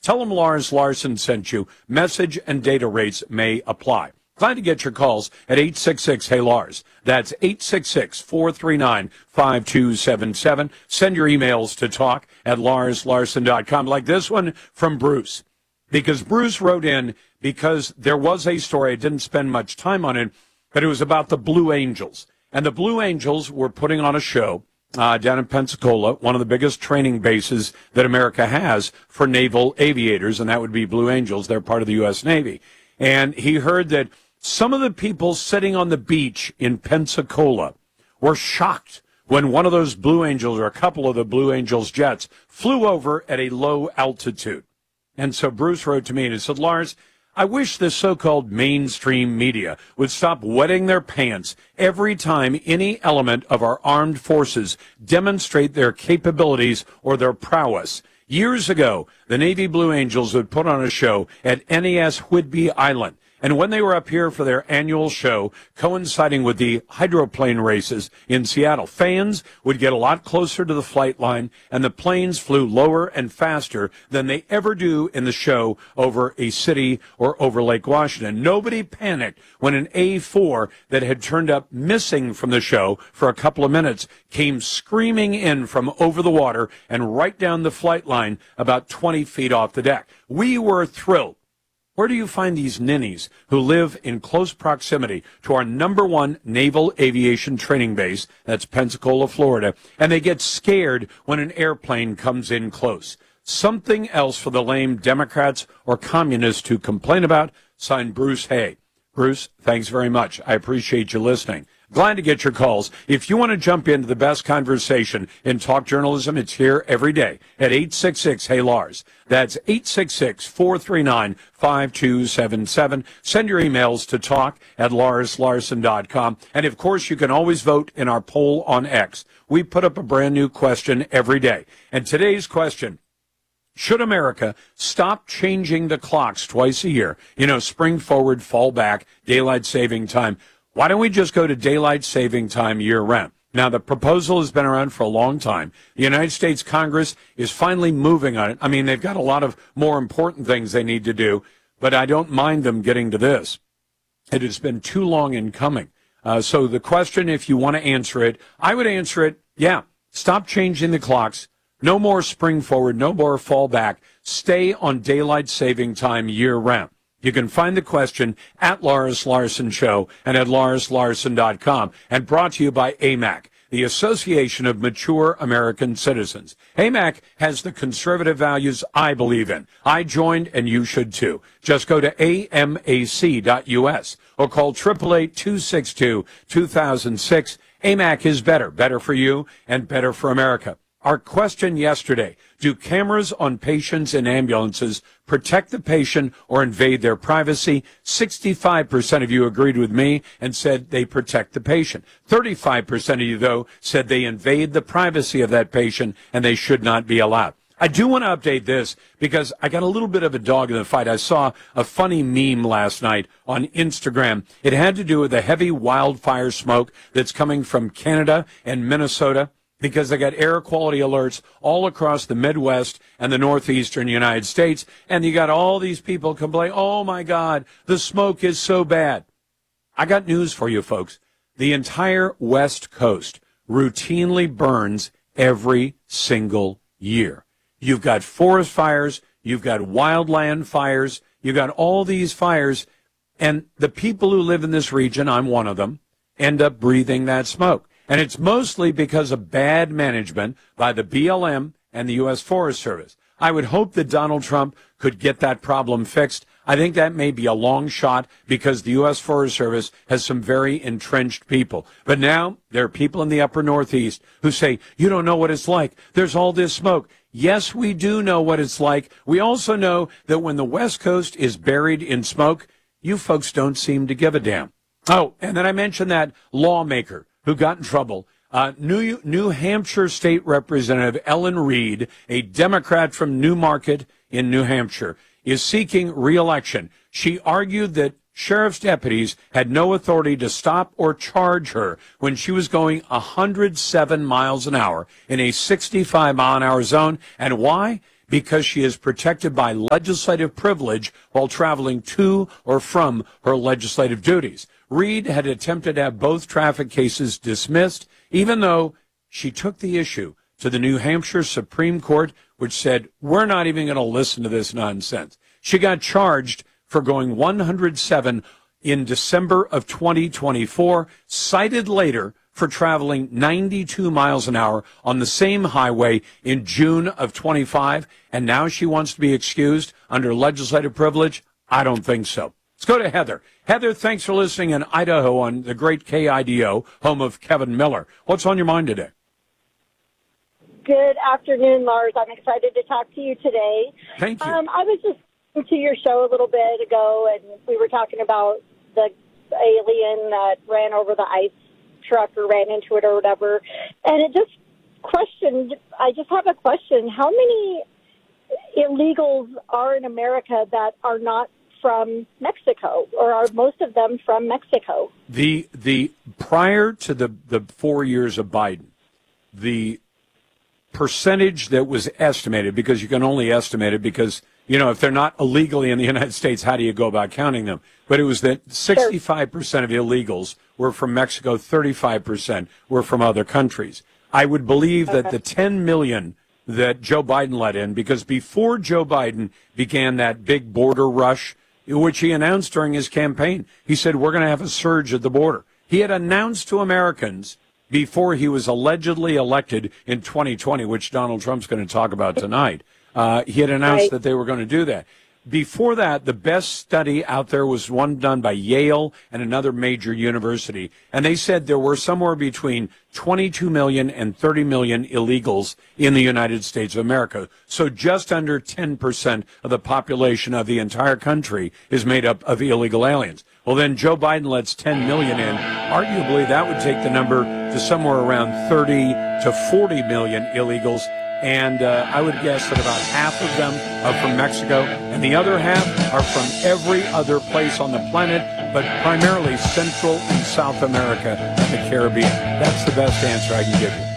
Tell them Lars Larson sent you. Message and data rates may apply. Glad to get your calls at 866-HEY-LARS. That's 866-439-5277. Send your emails to talk@larslarson.com, like this one from Bruce. Because Bruce wrote in, because there was a story, I didn't spend much time on it, but it was about the Blue Angels. And the Blue Angels were putting on a show down in Pensacola, one of the biggest training bases that America has for naval aviators, and that would be Blue Angels. They're part of the U.S. Navy. And he heard that some of the people sitting on the beach in Pensacola were shocked when one of those Blue Angels, or a couple of the Blue Angels jets, flew over at a low altitude. And so Bruce wrote to me and he said, Lars, I wish this so-called mainstream media would stop wetting their pants every time any element of our armed forces demonstrate their capabilities or their prowess. Years ago, the Navy Blue Angels would put on a show at NAS Whidbey Island. And when they were up here for their annual show, coinciding with the hydroplane races in Seattle, fans would get a lot closer to the flight line, and the planes flew lower and faster than they ever do in the show over a city or over Lake Washington. Nobody panicked when an A4 that had turned up missing from the show for a couple of minutes came screaming in from over the water and right down the flight line about 20 feet off the deck. We were thrilled. Where do you find these ninnies who live in close proximity to our number one naval aviation training base, that's Pensacola, Florida, and they get scared when an airplane comes in close? Something else for the lame Democrats or communists to complain about. Signed, Bruce Hay. Bruce, thanks very much. I appreciate you listening. Glad to get your calls. If you want to jump into the best conversation in talk journalism, it's here every day at 866-HEY-LARS. That's 866-439-5277. Send your emails to talk@larslarson.com. And, of course, you can always vote in our poll on X. We put up a brand new question every day. And today's question: should America stop changing the clocks twice a year? You know, spring forward, fall back, daylight saving time. Why don't we just go to daylight saving time year-round? Now, the proposal has been around for a long time. The United States Congress is finally moving on it. I mean, they've got a lot of more important things they need to do, but I don't mind them getting to this. It has been too long in coming. So the question, if you want to answer it, I would answer it, yeah, stop changing the clocks. No more spring forward, no more fall back. Stay on daylight saving time year-round. You can find the question at Lars Larson Show and at larslarson.com, and brought to you by AMAC, the Association of Mature American Citizens. AMAC has the conservative values I believe in. I joined, and you should too. Just go to amac.us or call 888-262-2006. AMAC is better. Better for you and better for America. Our question yesterday: do cameras on patients in ambulances protect the patient or invade their privacy? 65% of you agreed with me and said they protect the patient. 35% of you, though, said they invade the privacy of that patient and they should not be allowed. I do want to update this because I got a little bit of a dog in the fight. I saw a funny meme last night on Instagram. It had to do with the heavy wildfire smoke that's coming from Canada and Minnesota, because they got air quality alerts all across the Midwest and the northeastern United States, and you got all these people complaining, oh, my God, the smoke is so bad. I got news for you, folks. The entire West Coast routinely burns every single year. You've got forest fires, you've got wildland fires, you've got all these fires, and the people who live in this region, I'm one of them, end up breathing that smoke. And it's mostly because of bad management by the BLM and the U.S. Forest Service. I would hope that Donald Trump could get that problem fixed. I think that may be a long shot because the U.S. Forest Service has some very entrenched people. But now there are people in the upper Northeast who say, you don't know what it's like. There's all this smoke. Yes, we do know what it's like. We also know that when the West Coast is buried in smoke, you folks don't seem to give a damn. Oh, and then I mentioned that lawmaker who got in trouble. New Hampshire State Representative Ellen Reed, a Democrat from Newmarket in New Hampshire, is seeking re-election. She argued that sheriff's deputies had no authority to stop or charge her when she was going 107 miles an hour in a 65-mile-an-hour zone. And why? because she is protected by legislative privilege while traveling to or from her legislative duties. Reed had attempted to have both traffic cases dismissed, even though she took the issue to the New Hampshire Supreme Court, which said, we're not even going to listen to this nonsense. She got charged for going 107 in December of 2024, cited later for traveling 92 miles an hour on the same highway in June of 25, and now she wants to be excused under legislative privilege? I don't think so. Let's go to Heather. Heather, thanks for listening in Idaho on the great KIDO, home of Kevin Miller. What's on your mind today? Good afternoon, Lars. I'm excited to talk to you today. Thank you. I was just listening to your show a little bit ago, and we were talking about the alien that ran over the ice truck or ran into it or whatever. And I just have a question. How many illegals are in America that are not from Mexico, or are most of them from Mexico? The prior to the 4 years of Biden, the percentage that was estimated, because you can only estimate it because, if they're not illegally in the United States, how do you go about counting them? But it was that 65% of illegals were from Mexico, 35% were from other countries. I would believe that the 10 million that Joe Biden let in, because before Joe Biden began that big border rush, which he announced during his campaign, he said, we're going to have a surge at the border. He had announced to Americans before he was allegedly elected in 2020, which Donald Trump's going to talk about tonight. He had announced that they were going to do that. Before that, the best study out there was one done by Yale and another major university. And they said there were somewhere between 22 million and 30 million illegals in the United States of America. So just under 10% of the population of the entire country is made up of illegal aliens. Well, then Joe Biden lets 10 million in. Arguably, that would take the number to somewhere around 30 to 40 million illegals. And I would guess that about half of them are from Mexico, and the other half are from every other place on the planet, but primarily Central and South America and the Caribbean. That's the best answer I can give you.